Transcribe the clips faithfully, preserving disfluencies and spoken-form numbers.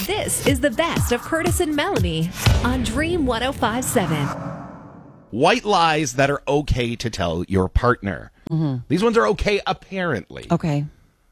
This is the best of Curtis and Melanie on Dream one oh five point seven. White lies that are okay to tell your partner. Mm-hmm. These ones are okay, apparently. Okay.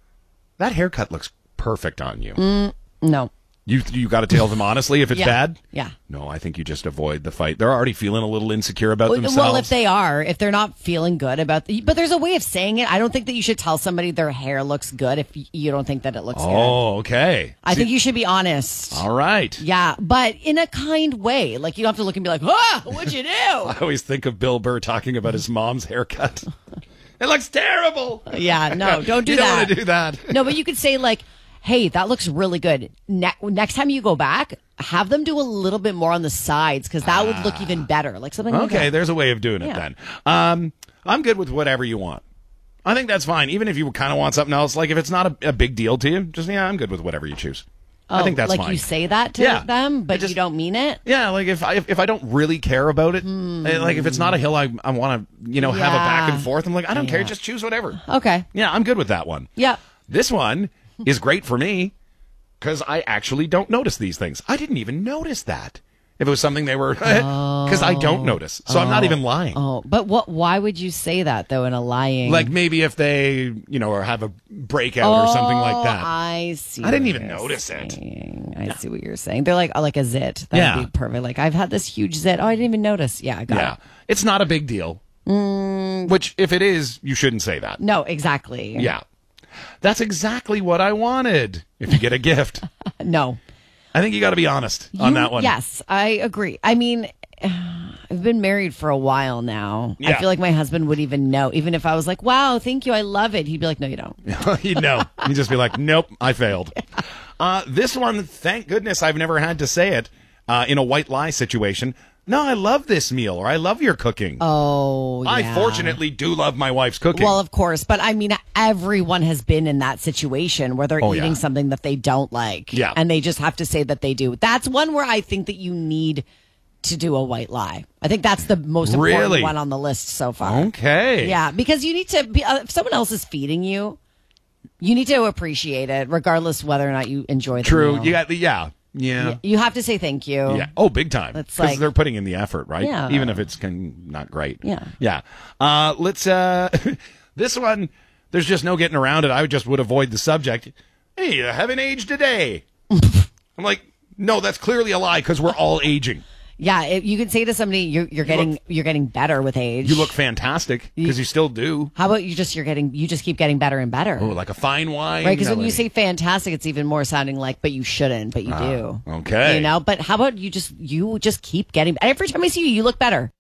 That haircut looks perfect on you. Mm, no. You you got to tell them honestly if it's yeah. bad? Yeah. No, I think you just avoid the fight. They're already feeling a little insecure about well, themselves. Well, if they are, if they're not feeling good about the, but there's a way of saying it. I don't think that you should tell somebody their hair looks good if you don't think that it looks oh, good. Oh, okay. I See, think you should be honest. All right. Yeah, but in a kind way. Like, you don't have to look and be like, ah, what'd you do? I always think of Bill Burr talking about his mom's haircut. It looks terrible. Yeah, no, don't do you that. You don't want to do that. No, but you could say, like, hey, that looks really good. Ne- next time you go back, have them do a little bit more on the sides, because that ah. would look even better. Like something. Okay, like there's a way of doing it yeah. then. Um, I'm good with whatever you want. I think that's fine. Even if you kind of want something else, like if it's not a, a big deal to you, just, yeah, I'm good with whatever you choose. Oh, I think that's like fine. you say that to yeah. them, but just, you don't mean it? Yeah, like if I if, if I don't really care about it, hmm. like if it's not a hill I, I want to, you know, yeah. have a back and forth, I'm like, I don't yeah. care, just choose whatever. Okay. Yeah, I'm good with that one. Yeah. This one is great for me. Because I actually don't notice these things. I didn't even notice that. If it was something they were... Because oh. I don't notice. So oh. I'm not even lying. Oh, but what? Why would you say that, though, in a lying... Like maybe if they, you know, or have a breakout oh, or something like that. I see. I didn't even notice saying. it. I yeah. see what you're saying. They're like like a zit. That yeah. would be perfect. Like, I've had this huge zit. Oh, I didn't even notice. Yeah, I got yeah. it. It's not a big deal. Mm. Which, if it is, you shouldn't say that. No, exactly. Yeah. That's exactly what I wanted. If you get a gift. No. I think you got to be honest on you, that one. Yes, I agree. I mean, I've been married for a while now. Yeah. I feel like my husband would even know. Even if I was like, wow, thank you, I love it. He'd be like, no, you don't. He'd know. He'd just be like, nope, I failed. Uh, this one, thank goodness I've never had to say it uh, in a white lie situation. No, I love this meal, or I love your cooking. Oh, yeah. I fortunately do love my wife's cooking. Well, of course. But I mean, everyone has been in that situation where they're oh, eating yeah. something that they don't like. Yeah. And they just have to say that they do. That's one where I think that you need to do a white lie. I think that's the most important really? one on the list so far. Okay. Yeah, because you need to be, uh, if someone else is feeding you, you need to appreciate it, regardless whether or not you enjoy the True. meal. You got the, yeah. Yeah. You have to say thank you. Yeah. Oh, big time. It's Because like, they're putting in the effort, right? Yeah. Even if it's can, not great. Yeah. Yeah. Uh, let's, uh, this one, there's just no getting around it. I just would avoid the subject. Hey, you haven't aged today. I'm like, no, that's clearly a lie because we're all aging. Yeah, it, you could say to somebody, "You're, you're You getting, look- you're getting better with age. You look fantastic because you still do. How about you just, you're getting, you just keep getting better and better, Oh, like a fine wine. right? Because when you Melanie. say fantastic, it's even more sounding like, but you shouldn't, but you do. okay. You know. But how about you just, you just keep getting. Every time I see you, you look better.